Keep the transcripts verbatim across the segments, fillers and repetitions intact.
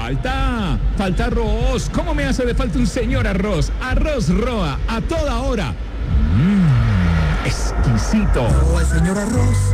falta, falta arroz. ¿Cómo me hace de falta un señor arroz? Arroz Roa, a toda hora. Mmm, exquisito. Oh, el señor arroz.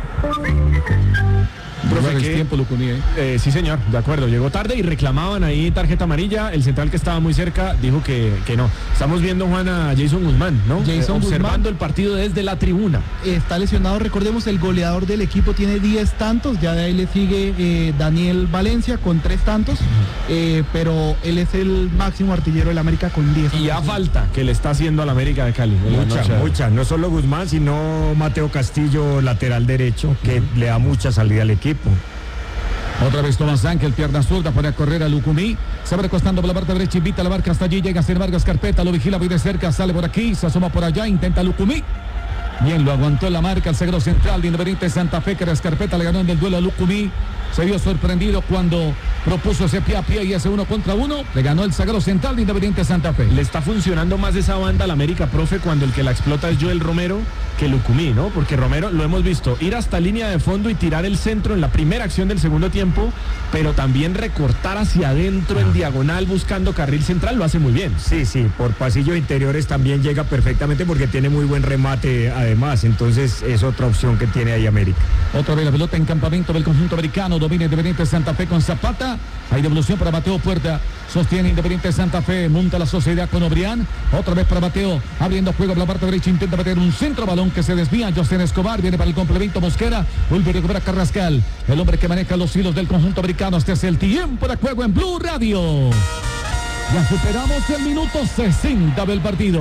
Profe, ¿qué tiempo, Lucumí? ¿eh? Eh, sí, señor, de acuerdo. Llegó tarde y reclamaban ahí tarjeta amarilla. El central que estaba muy cerca dijo que, que no. Estamos viendo, Juan, a Jason Guzmán, ¿no? Jason eh, observando Guzmán. el partido desde la tribuna. Está lesionado, recordemos, el goleador del equipo tiene diez tantos, ya de ahí le sigue eh, Daniel Valencia con tres tantos, eh, pero él es el máximo artillero del América con diez. Y a falta que le está haciendo al América de Cali. Mucha, mucha. No solo Guzmán, sino Mateo Castillo, lateral derecho, que uh-huh. le da mucha salida al equipo. Otra vez Tomás Ángel, pierna zurda, pone a correr a Lucumí. Se va recostando por la parte derecha, invita a la marca hasta allí, llega sin embargo Escarpeta, lo vigila muy de cerca, sale por aquí, se asoma por allá, intenta Lucumí. Bien, lo aguantó la marca el zaguero central de Independiente Santa Fe, que era Escarpeta, le ganó en el duelo a Lucumí. Se vio sorprendido cuando propuso ese pie a pie y ese uno contra uno. Le ganó el zaguero central de Independiente Santa Fe. Le está funcionando más esa banda al América, profe, cuando el que la explota es Joel Romero que Lucumí, ¿no? Porque Romero, lo hemos visto, ir hasta línea de fondo y tirar el centro en la primera acción del segundo tiempo, pero también recortar hacia adentro en diagonal buscando carril central, lo hace muy bien. Sí, sí, por pasillos interiores también llega perfectamente porque tiene muy buen remate además, entonces es otra opción que tiene ahí América. Otra vez la pelota en campamento del conjunto americano, domina Independiente Santa Fe con Zapata, hay devolución para Mateo Puerta, sostiene Independiente Santa Fe, monta la sociedad con Obrián, otra vez para Mateo, abriendo juego por la parte derecha, intenta meter un centro, balón que se desvía, José Escobar, viene para el complemento Mosquera, vuelve a recuperar Carrascal, el hombre que maneja los hilos del conjunto americano. Este es el tiempo de juego en Blue Radio. Ya superamos el minuto sesenta del partido.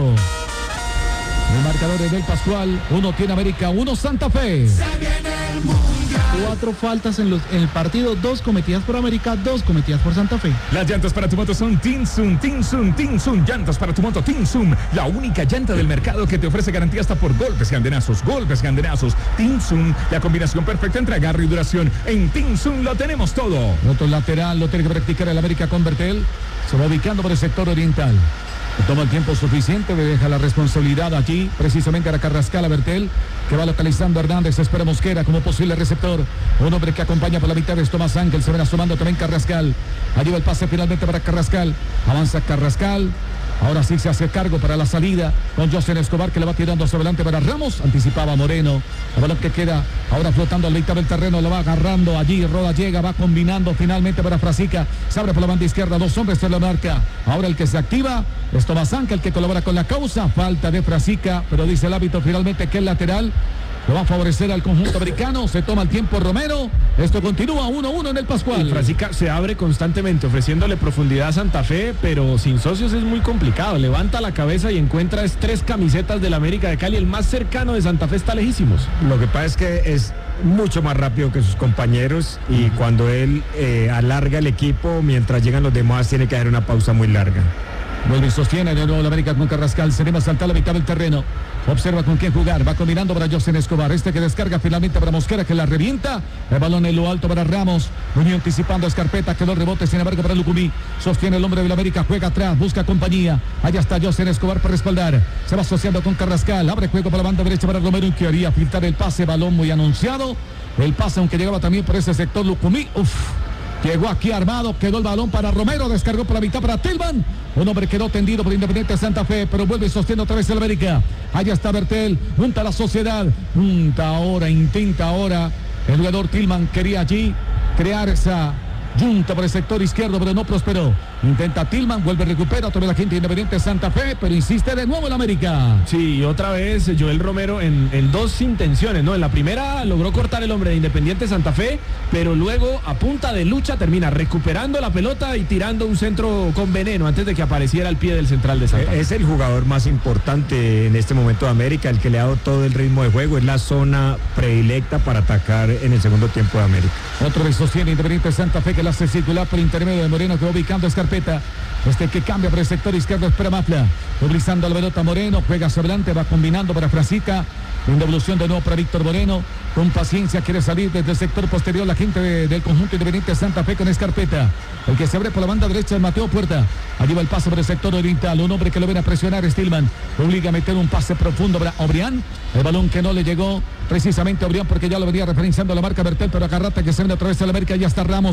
El marcador es del Pascual, uno tiene América, uno Santa Fe. Se viene el mundial. Cuatro faltas en, los, en el partido, dos cometidas por América, dos cometidas por Santa Fe. Las llantas para tu moto son Tinsum, Tinsum, Tinsum. Llantas para tu moto Tinsum, la única llanta del mercado que te ofrece garantía hasta por golpes gandenazos, golpes gandenazos. Tinsum, la combinación perfecta entre agarre y duración. En Tinsum lo tenemos todo. Otro lateral lo tiene que practicar el América con Bertel. Se va ubicando por el sector oriental. Toma el tiempo suficiente, deja la responsabilidad allí, precisamente a Carrascal, a Bertel, que va localizando a Hernández, espera Mosquera como posible receptor. Un hombre que acompaña por la mitad es Tomás Ángel, se ven asomando también Carrascal. Allí va el pase finalmente para Carrascal, avanza Carrascal. Ahora sí se hace cargo para la salida con José Escobar, que le va tirando hacia adelante para Ramos. Anticipaba Moreno. El balón que queda ahora flotando al mitad del terreno. Lo va agarrando allí. Roda llega, va combinando finalmente para Frasica. Se abre por la banda izquierda. Dos hombres se lo marca. Ahora el que se activa es Tomás Ángel, que colabora con la causa. Falta de Frasica, pero dice el árbitro finalmente que el lateral lo va a favorecer al conjunto americano. Se toma el tiempo Romero. Esto continúa uno a uno en el Pascual. Y Frasica se abre constantemente ofreciéndole profundidad a Santa Fe, pero sin socios es muy complicado. Levanta la cabeza y encuentra es tres camisetas del América de Cali. El más cercano de Santa Fe está lejísimos. Lo que pasa es que es mucho más rápido que sus compañeros y cuando él eh, alarga el equipo, mientras llegan los demás, tiene que hacer una pausa muy larga. Vuelve y sostiene de nuevo la América con Carrascal. Se va a saltar la mitad del terreno. Observa con quién jugar. Va combinando para José Escobar. Este que descarga finalmente para Mosquera, que la revienta. El balón en lo alto para Ramos. Unió anticipando a Escarpeta. Quedó el rebote, sin embargo, para Lucumí. Sostiene el hombre de la América. Juega atrás. Busca compañía. Allá está José Escobar para respaldar. Se va asociando con Carrascal. Abre juego por la banda derecha para Romero. Que haría filtrar el pase. Balón muy anunciado. El pase, aunque llegaba también por ese sector Lucumí. Uf. Llegó aquí armado, quedó el balón para Romero, descargó por la mitad para Tillman. Un hombre quedó tendido por Independiente Santa Fe, pero vuelve y sostiene otra vez el América. Allá está Bertel, junta a la sociedad, junta ahora, intenta ahora. El jugador Tillman quería allí crear esa junta por el sector izquierdo, pero no prosperó. Intenta Tillman, vuelve, recupera otra vez la gente Independiente Santa Fe, pero insiste de nuevo el América. Sí, otra vez Joel Romero en, en dos intenciones, ¿no? En la primera logró cortar el hombre de Independiente Santa Fe, pero luego a punta de lucha termina recuperando la pelota y tirando un centro con veneno antes de que apareciera al pie del central de Santa Fe. Es el jugador más importante en este momento de América, el que le ha dado todo el ritmo de juego, es la zona predilecta para atacar en el segundo tiempo de América. Otro vez sostiene Independiente Santa Fe, que la hace circular por intermedio de Moreno, que va ubicando a Escarpeta. Este que cambia por el sector izquierdo, espera Mafla, movilizando la pelota Moreno, juega hacia adelante, va combinando para Frasica, en devolución de nuevo para Víctor Moreno, con paciencia quiere salir desde el sector posterior la gente de, del conjunto Independiente Santa Fe con Escarpeta. El que se abre por la banda derecha es Mateo Puerta. Allí va el pase por el sector oriental, un hombre que lo viene a presionar, Stillman, obliga a meter un pase profundo para Obrián, el balón que no le llegó precisamente a Obrián porque ya lo venía referenciando la marca Bertel, pero Acarrata que se viene otra vez a la América, ya está Ramos, pierde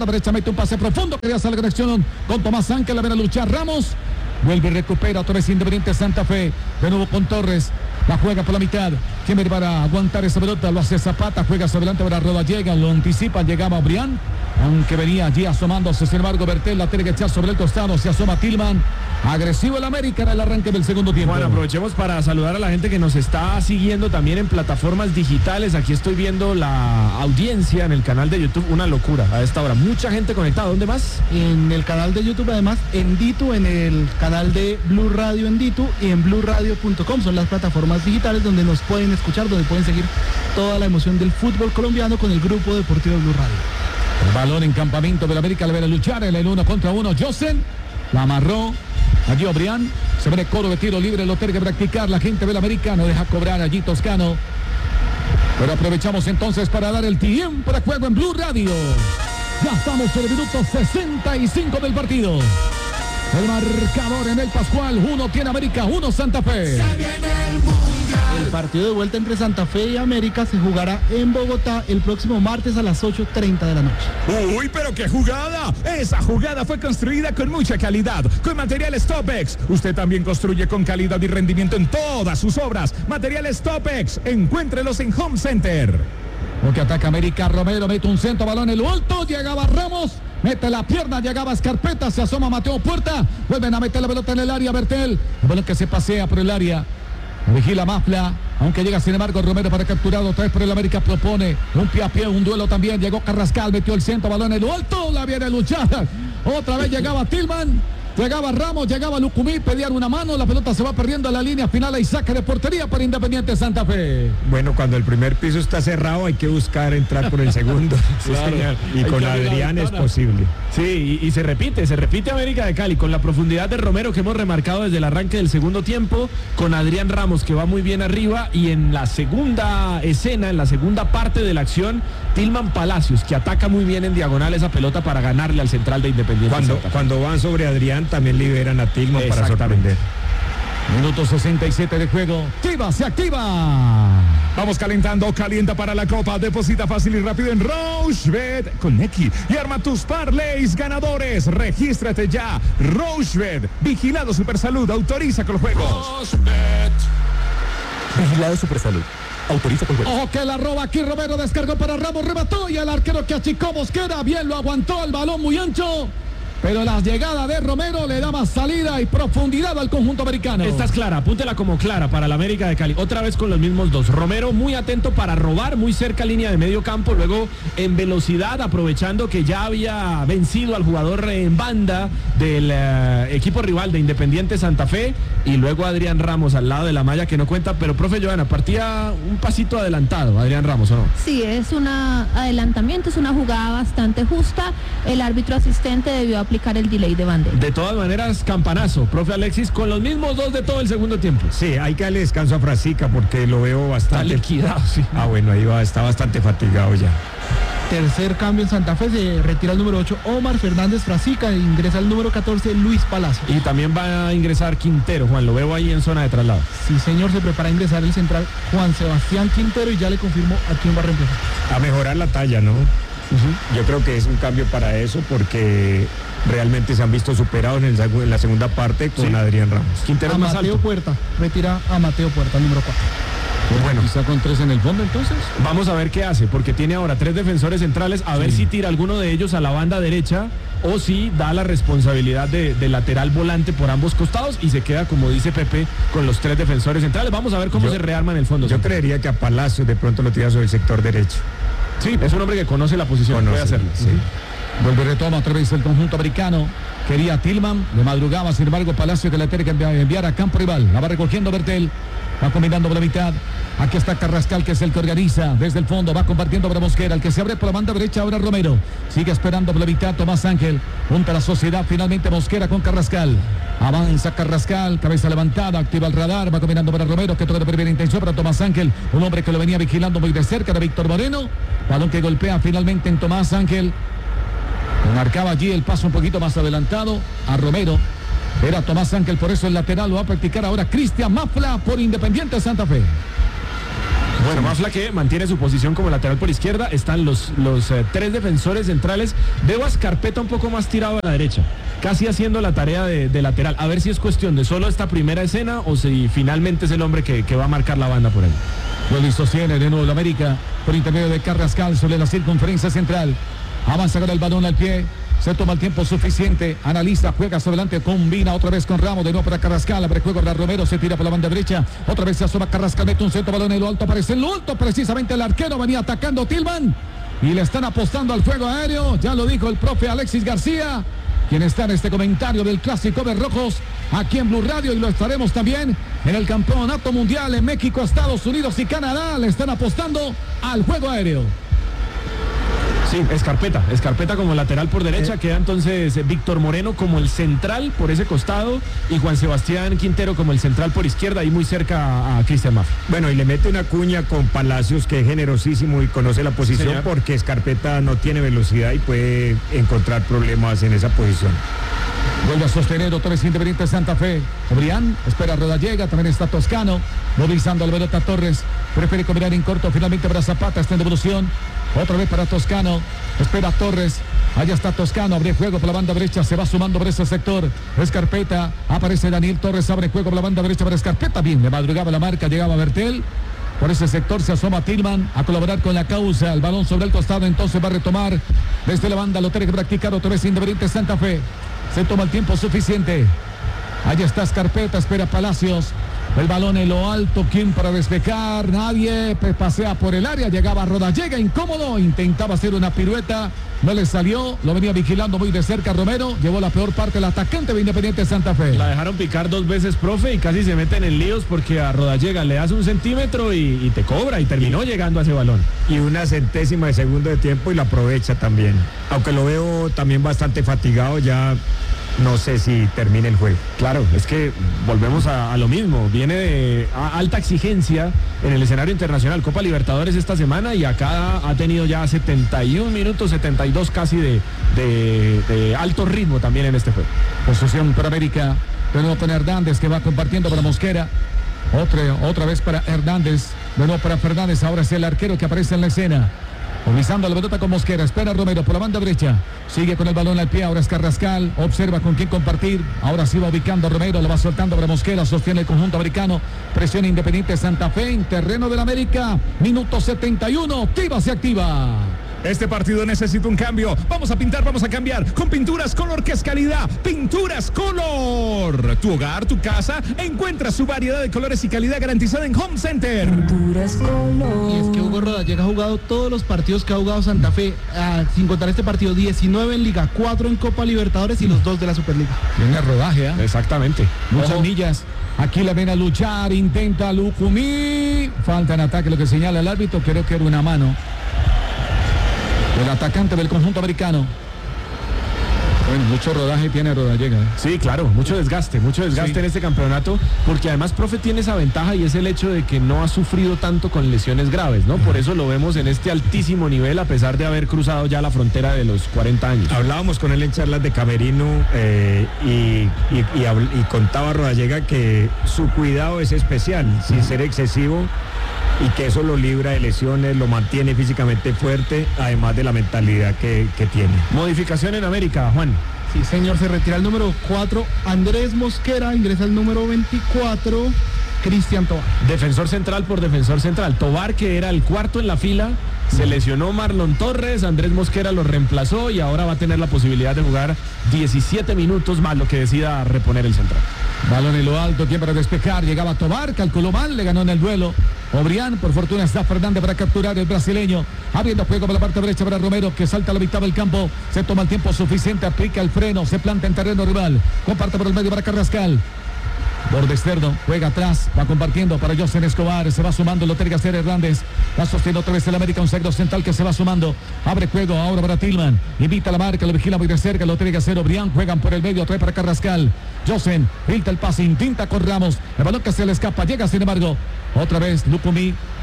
izquierda, derecha, mete un pase profundo. Quería salir la conexión con Tomás Ángel. A ver a luchar Ramos. Vuelve y recupera otra vez Independiente Santa Fe. De nuevo con Torres. La juega por la mitad. ¿Quién va a aguantar esa pelota? Lo hace Zapata. Juega hacia adelante para Roda. Llega, lo anticipa. Llegaba Brián. Aunque venía allí asomándose. Sin embargo, Bertel la tiene que echar sobre el costado. Se asoma Tillman. Agresivo el América en el arranque del segundo tiempo. Bueno, aprovechemos para saludar a la gente que nos está siguiendo también en plataformas digitales. Aquí estoy viendo la audiencia en el canal de YouTube. Una locura a esta hora. Mucha gente conectada. ¿Dónde más? En el canal de YouTube, además, en Ditu, en el canal de Blue Radio en Ditu y en blue radio punto com. Son las plataformas digitales donde nos pueden escuchar, donde pueden seguir toda la emoción del fútbol colombiano con el grupo deportivo Blue Radio. El balón en campamento del América, le viene a luchar en el uno contra uno. Josen la amarró. Allí Obrián, se viene coro de tiro libre, lo tiene que practicar la gente del América, no deja cobrar allí Toscano. Pero aprovechamos entonces para dar el tiempo de juego en Blue Radio. Ya estamos en el minuto sesenta y cinco del partido. El marcador en el Pascual, uno tiene América, uno Santa Fe. El partido de vuelta entre Santa Fe y América se jugará en Bogotá el próximo martes a las ocho treinta de la noche. Uy, pero qué jugada. Esa jugada fue construida con mucha calidad, con materiales Topex. Usted también construye con calidad y rendimiento en todas sus obras. Materiales Topex, encuéntrelos en Home Center. Lo que ataca América, Romero mete un centro, balón en lo alto, llegaba Ramos, mete la pierna, llegaba Escarpeta, se asoma Mateo Puerta, vuelven a meter la pelota en el área, Bertel, el balón que se pasea por el área, vigila Mafla, aunque llega sin embargo Romero para capturado, otra vez por el América propone un pie a pie, un duelo también, llegó Carrascal, metió el centro, balón en lo alto, la viene luchada, otra vez llegaba Tillman. Llegaba Ramos, llegaba Lucumí, pedían una mano, la pelota se va perdiendo a la línea final, hay saque de portería para Independiente Santa Fe. Bueno, cuando el primer piso está cerrado hay que buscar entrar por el segundo. Sí, Claro. señor. Y Hay con que abrir la Adrián es ventana. posible. Sí, y, y se repite, se repite América de Cali con la profundidad de Romero que hemos remarcado desde el arranque del segundo tiempo, con Adrián Ramos que va muy bien arriba y en la segunda escena, en la segunda parte de la acción, Tillman Palacios que ataca muy bien en diagonal esa pelota para ganarle al central de Independiente. Cuando, Santa Fe. cuando van sobre Adrián también liberan a Tillman para Exactamente. sorprender. Minuto sesenta y siete de juego, activa, se activa. Vamos calentando, calienta para la copa, deposita fácil y rápido en Rochebet con X y arma tus parlays ganadores. Regístrate ya, Rochebet, vigilado Supersalud, autoriza con el juego. Vigilado Supersalud. Autoriza con juego. Ojo que la roba aquí, Romero descargó para Ramos, remató y el arquero que achicó Mosquera, bien lo aguantó, el balón muy ancho. Pero la llegada de Romero le da más salida y profundidad al conjunto americano. Esta es clara, apúntela como clara para la América de Cali. Otra vez con los mismos dos. Romero muy atento para robar, muy cerca línea de medio campo. Luego en velocidad, aprovechando que ya había vencido al jugador en banda del eh, equipo rival de Independiente Santa Fe. Y luego Adrián Ramos al lado de la malla que no cuenta. Pero profe Joana, partía un pasito adelantado Adrián Ramos, ¿o no? Sí, es un adelantamiento, es una jugada bastante justa. El árbitro asistente debió aplicar el delay de bandera. De todas maneras, campanazo, profe Alexis, con los mismos dos de todo el segundo tiempo. Sí, hay que darle descanso a Frasica porque lo veo Está bastante. liquidado, sí. Ah, bueno, ahí va, está bastante fatigado ya. Tercer cambio en Santa Fe, se retira el número ocho Omar Fernández Frasica e ingresa el número catorce Luis Palacio. Y también va a ingresar Quintero, Juan, lo veo ahí en zona de traslado. Sí, señor, se prepara a ingresar el central Juan Sebastián Quintero y ya le confirmó a quién va a reemplazar. A mejorar la talla, ¿no? Yo creo que es un cambio para eso porque realmente se han visto superados en, el segu- en la segunda parte con Sí. Adrián Ramos. Quintero A es más Mateo alto. Puerta, retira a Mateo Puerta, el número cuatro. Bueno, quizá con tres en el fondo entonces. Vamos a ver qué hace, porque tiene ahora tres defensores centrales, a ver si tira alguno de ellos a la banda derecha o si da la responsabilidad de, de lateral volante por ambos costados y se queda, como dice Pepe, con los tres defensores centrales. Vamos a ver cómo Yo- se rearma en el fondo. Yo Santos. creería que a Palacios de pronto lo tira sobre el sector derecho. Sí, es un hombre que conoce la posición, Conoce, puede hacerlo. sí. Vuelve y retoma otra vez el conjunto americano. Quería Tillman, le madrugaba, sin embargo, Palacio que la tiene que enviar a campo rival. La va recogiendo Bertel, va combinando por la mitad. Aquí está Carrascal, que es el que organiza desde el fondo, va compartiendo para Mosquera, el que se abre por la banda derecha, ahora Romero. Sigue esperando por la mitad Tomás Ángel. Junta la sociedad, finalmente Mosquera con Carrascal. Avanza Carrascal, cabeza levantada, activa el radar, va combinando para Romero, que toca de primera intención para Tomás Ángel. Un hombre que lo venía vigilando muy de cerca, de Víctor Moreno. Balón que golpea finalmente en Tomás Ángel. Marcaba allí el paso un poquito más adelantado a Romero. Era Tomás Ángel, por eso el lateral lo va a practicar ahora Cristian Mafla por Independiente Santa Fe. Bueno, Mafla que mantiene su posición como lateral por izquierda, están los, los eh, tres defensores centrales. Veo a Scarpetta un poco más tirado a la derecha, casi haciendo la tarea de, de lateral. A ver si es cuestión de solo esta primera escena o si finalmente es el hombre que, que va a marcar la banda por ahí. Lo sostiene de nuevo la América por intermedio de Carrascal sobre la circunferencia central. Avanza con el balón al pie. Se toma el tiempo suficiente, analiza, juega hacia adelante, combina otra vez con Ramos, de nuevo para Carrascal, abre juego para Romero, se tira por la banda derecha, otra vez se asoma Carrascal, mete un centro, balón en lo alto, aparece en lo alto, precisamente el arquero venía atacando Tillman, y le están apostando al juego aéreo, ya lo dijo el profe Alexis García, quien está en este comentario del Clásico de Rojos, aquí en Blue Radio, y lo estaremos también en el Campeonato Mundial en México, Estados Unidos y Canadá, le están apostando al juego aéreo. Sí, Scarpetta, Scarpetta como lateral por derecha, queda entonces eh, Víctor Moreno como el central por ese costado y Juan Sebastián Quintero como el central por izquierda, ahí muy cerca a, a Cristian Mafla. Bueno, y le mete una cuña con Palacios, que es generosísimo y conoce la posición, Señor. Porque Scarpetta no tiene velocidad y puede encontrar problemas en esa posición. Vuelve a sostener otra vez Independiente Santa Fe. Obrián espera Rodallega, también está Toscano, movilizando a Alberto Torres, prefiere combinar en corto, finalmente para Zapata, está en devolución, otra vez para Toscano, espera Torres, allá está Toscano, abre juego por la banda derecha, se va sumando por ese sector, Scarpetta, aparece Daniel Torres, abre juego por la banda derecha para Scarpetta, bien, le madrugaba la marca, llegaba Bertel, por ese sector se asoma Tillman a colaborar con la causa, el balón sobre el costado, entonces va a retomar desde la banda, lo tiene que practicar otra vez Independiente Santa Fe. Se toma el tiempo suficiente. Allá está Scarpetta, espera Palacios. El balón en lo alto, ¿quién para despejar? Nadie, pasea por el área, llegaba Rodallega, incómodo, intentaba hacer una pirueta, no le salió, lo venía vigilando muy de cerca Romero, llevó la peor parte el atacante de Independiente Santa Fe. La dejaron picar dos veces, profe, y casi se meten en líos porque a Rodallega le das un centímetro y, y te cobra, y terminó llegando a ese balón. Y una centésima de segundo de tiempo y la aprovecha también. Aunque lo veo también bastante fatigado, ya no sé si termine el juego. Claro, es que volvemos a, a lo mismo, viene de a, alta exigencia en el escenario internacional, Copa Libertadores esta semana, y acá ha tenido ya setenta y un minutos, setenta y dos casi de, de, de alto ritmo también en este juego. Posesión para América, de nuevo con Hernández que va compartiendo para Mosquera, otra, otra vez para Hernández, de nuevo para Fernández, ahora es el arquero que aparece en la escena. Movilizando la pelota con Mosquera, espera Romero por la banda derecha, sigue con el balón al pie, ahora es Carrascal, observa con quién compartir, ahora sí va ubicando a Romero, lo va soltando para Mosquera, sostiene el conjunto americano, presión Independiente Santa Fe en terreno del América, minuto setenta y uno, Tiva se activa. Este partido necesita un cambio. Vamos a pintar, vamos a cambiar. Con Pinturas Color, que es calidad. Pinturas Color. Tu hogar, tu casa, encuentra su variedad de colores y calidad garantizada en Home Center. Pinturas Color. Y es que Hugo Rodallega ha jugado todos los partidos que ha jugado Santa Fe, ah, sin contar este partido, diecinueve en Liga, cuatro en Copa Libertadores y los dos de la Superliga. Tiene rodaje, ¿eh? Exactamente. Muchas millas. Aquí la ven a luchar, intenta Lucumí. Falta en ataque, lo que señala el árbitro, creo que era una mano. El atacante del conjunto americano. Bueno, mucho rodaje tiene Rodallega. Sí, claro, mucho desgaste, mucho desgaste Sí. en este campeonato, porque además, profe, tiene esa ventaja y es el hecho de que no ha sufrido tanto con lesiones graves, ¿no? Por eso lo vemos en este altísimo nivel, a pesar de haber cruzado ya la frontera de los cuarenta años. Hablábamos con él en charlas de camerino eh, y, y, y, habl- y contaba Rodallega que su cuidado es especial, sin ser excesivo, y que eso lo libra de lesiones, lo mantiene físicamente fuerte, además de la mentalidad que, que tiene. Modificación en América, Juan. Sí, señor, se retira el número cuatro, Andrés Mosquera, ingresa el número veinticuatro, Cristian Tobar. Defensor central por defensor central. Tobar, que era el cuarto en la fila, se lesionó Marlon Torres, Andrés Mosquera lo reemplazó y ahora va a tener la posibilidad de jugar diecisiete minutos más, lo que decida reponer el central. Balón en lo alto, tiempo para despejar, llegaba Tobar, calculó mal, le ganó en el duelo. Obrián, por fortuna está Fernández para capturar el brasileño, abriendo juego por la parte derecha para Romero, que salta a la mitad del campo, se toma el tiempo suficiente, aplica el freno, se planta en terreno rival, comparte por el medio para Carrascal. Borde externo, juega atrás, va compartiendo para José Escobar, se va sumando Lotería Gacer Hernández, va sosteniendo otra vez el América, un sector central que se va sumando, abre juego ahora para Tillman, invita a la marca, lo vigila muy de cerca, Lotería Gacer, Obrián, juegan por el medio, trae para Carrascal, Josen, filtra el pase, intenta con Ramos, el balón que se le escapa, llega sin embargo, otra vez Lucumí,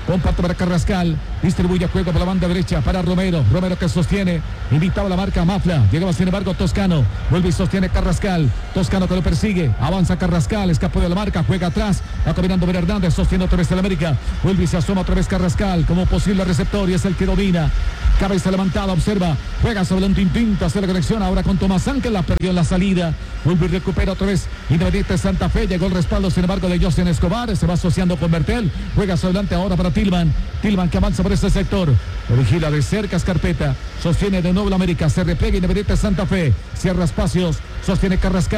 Comparte para Carrascal. Distribuye juego por la banda derecha para Romero. Romero que sostiene. Invitaba la marca Mafla. Llegaba sin embargo Toscano. Vuelve y sostiene Carrascal. Toscano que lo persigue. Avanza Carrascal. Escapó de la marca. Juega atrás. Va combinando Ver Hernández. Sostiene otra vez el América. Vuelve y se asoma otra vez Carrascal. Como posible receptor y es el que domina. Cabeza levantada. Observa. Juega sobre un tintinta. Hace la conexión ahora con Tomás Ángel. La perdió en la salida. Vuelve y recupera otra vez Independiente Santa Fe. Llegó el respaldo sin embargo de José Escobar. Se va asociando con Bertel. Juega hacia adelante ahora para Tillman. Tillman que avanza por este sector. Lo vigila de cerca Escarpeta. Sostiene de nuevo la América. Se replega Independiente Santa Fe. Cierra espacios. Sostiene Carrascal.